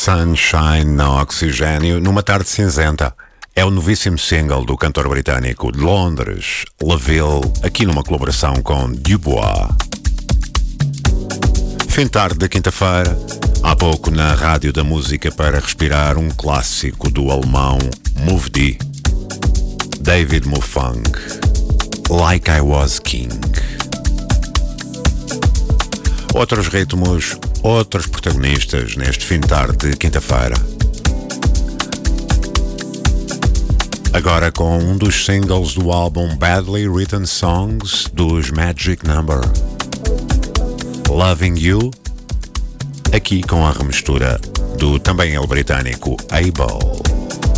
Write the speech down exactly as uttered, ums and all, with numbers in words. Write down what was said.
Sunshine na Oxigênio, numa tarde cinzenta. É o novíssimo single do cantor britânico de Londres, LaVille, aqui numa colaboração com Dubois. Fim de tarde da quinta-feira, há pouco na Rádio da Música para respirar um clássico do alemão Move D, David Mufang, Like I Was King. Outros ritmos, outros protagonistas neste fim de tarde de quinta-feira. Agora com um dos singles do álbum Badly Written Songs dos Magic Number, Loving You, aqui com a remistura do também ele britânico Abel.